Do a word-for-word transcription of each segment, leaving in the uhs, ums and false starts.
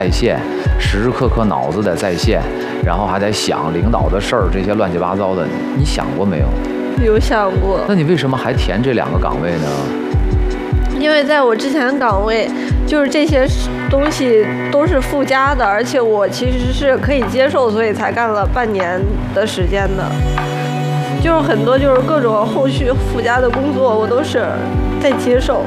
在线，时时刻刻脑子得在线，然后还得想领导的事儿，这些乱七八糟的，你想过没有？ 有想过。 那你为什么还填这两个岗位呢？ 因为在我之前的岗位，就是这些东西都是附加的，而且我其实是可以接受，所以才干了半年的时间的。就是很多就是各种后续附加的工作，我都是在接受。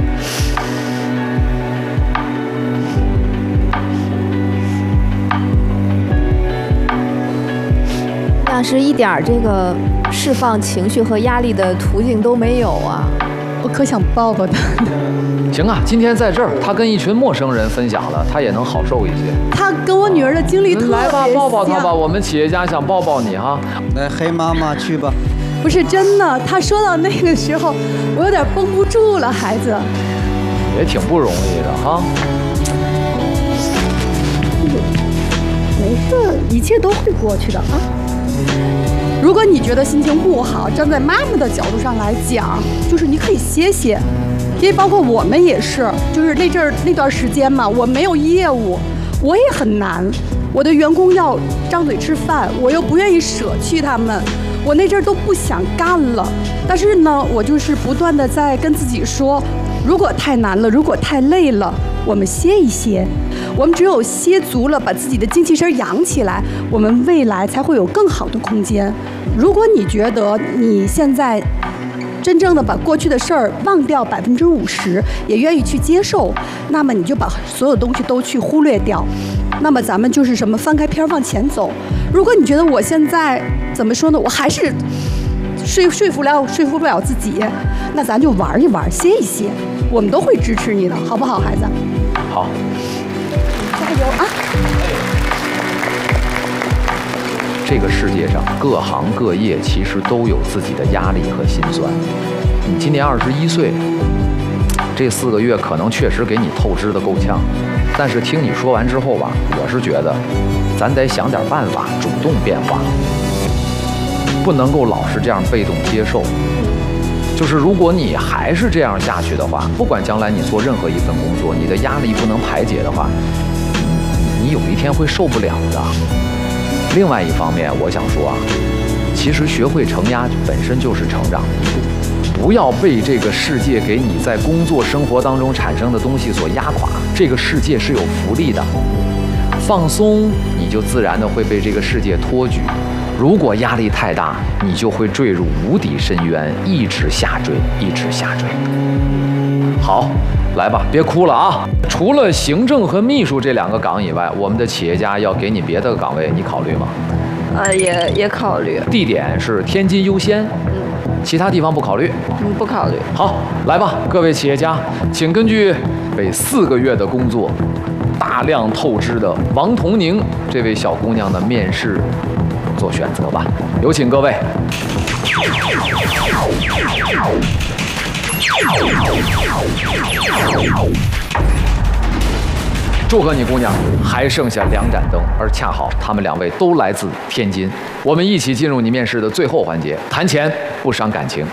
但是一点这个释放情绪和压力的途径都没有啊！ 我可想抱抱他。 行啊，今天在这儿，他跟一群陌生人分享了，他也能好受一些。 他跟我女儿的经历特别像。 来吧，抱抱他吧，我们企业家想抱抱你哈。 来，黑妈妈去吧。 不是真的，他说到那个时候，我有点绷不住了，孩子。 也挺不容易的哈。 没事，一切都会过去的啊。如果你觉得心情不好，站在妈妈的角度上来讲，就是你可以歇歇，因为包括我们也是，就是那阵儿那段时间嘛，我没有业务，我也很难，我的员工要张嘴吃饭，我又不愿意舍弃他们，我那阵儿都不想干了。但是呢，我就是不断的在跟自己说，如果太难了，如果太累了，我们歇一歇。我们只有歇足了，把自己的精气神养起来，我们未来才会有更好的空间。如果你觉得你现在真正的把过去的事儿忘掉百分之五十，也愿意去接受，那么你就把所有东西都去忽略掉。那么咱们就是什么翻开篇往前走。如果你觉得我现在怎么说呢，我还是说说服了说服不了自己，那咱就玩一玩，歇一歇，我们都会支持你的，好不好，孩子？ 好。 加油啊！ 这个世界上各行各业其实都有自己的压力和心酸。你今年二十一岁，这四个月可能确实给你透支的够呛，但是听你说完之后吧，我是觉得咱得想点办法，主动变化，不能够老是这样被动接受。就是如果你还是这样下去的话，不管将来你做任何一份工作，你的压力不能排解的话，你有一天会受不了的。另外一方面，我想说啊，其实学会承压本身就是成长的一步，不要被这个世界给你在工作生活当中产生的东西所压垮。这个世界是有福利的，放松你就自然的会被这个世界托举。如果压力太大，你就会坠入无底深渊，一直下坠，一直下坠。好，来吧，别哭了啊！除了行政和秘书这两个岗以外，我们的企业家要给你别的岗位，你考虑吗？ 呃，也也考虑。 地点是天津优先，嗯，其他地方不考虑。 嗯，不考虑。 好，来吧，各位企业家，请根据为四个月的工作大量透支的王彤宁这位小姑娘的面试做选择吧，有请各位。祝贺你，姑娘，还剩下两盏灯，而恰好他们两位都来自天津。我们一起进入你面试的最后环节，谈钱不伤感情。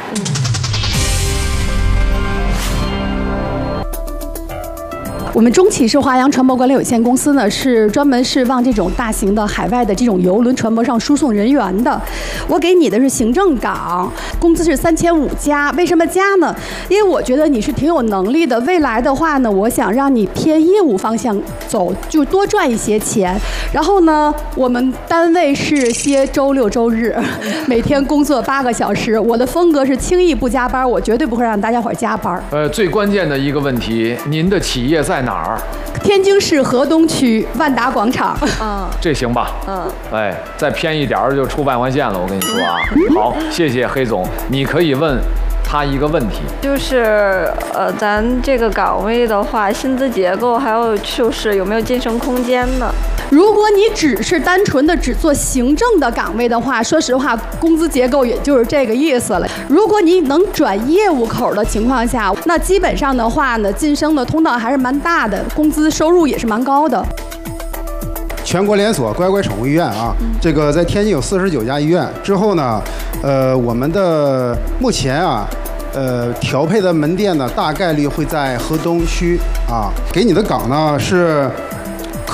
我们中企是华阳船舶管理有限公司呢，是专门是往这种大型的海外的这种邮轮船舶上输送人员的。我给你的是行政岗，工资是三千五加。为什么加呢？因为我觉得你是挺有能力的。未来的话呢，我想让你偏业务方向走，就多赚一些钱。然后呢，我们单位是歇周六周日，每天工作八个小时。我的风格是轻易不加班，我绝对不会让大家伙加班。 呃，最关键的一个问题，您的企业在哪儿？ 天津市河东区万达广场。 嗯， 这行吧？ 嗯， 哎，再偏一点儿就出外环线了。我跟你说啊，好，谢谢黑总，你可以问他一个问题， 就是呃，咱这个岗位的话，薪资结构还有就是有没有晋升空间呢？ 如果你只是单纯的只做行政的岗位的话，说实话，工资结构也就是这个意思了。如果你能转业务口的情况下，那基本上的话呢，晋升的通道还是蛮大的，工资收入也是蛮高的。 全国连锁乖乖宠物医院啊，这个在天津有四十九家医院。之后呢，呃，我们的目前啊，呃，调配的门店呢，大概率会在河东区啊。给你的岗呢是